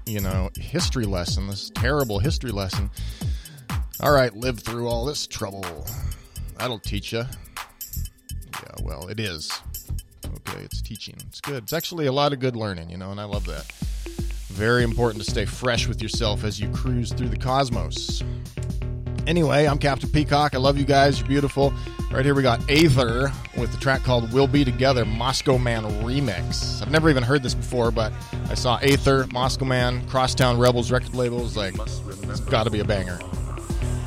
history lesson, this terrible history lesson. All right, live through all this trouble. That'll teach you. Yeah, well, it is. Okay, it's teaching. It's good. It's actually a lot of good learning, and I love that. Very important to stay fresh with yourself as you cruise through the cosmos. Anyway, I'm Captain Peacock. I love you guys. You're beautiful. Right here we got Aether with the track called We'll Be Together, Moscow Man Remix. I've never even heard this before, but I saw Aether, Moscow Man, Crosstown Rebels record labels. It's got to be a banger.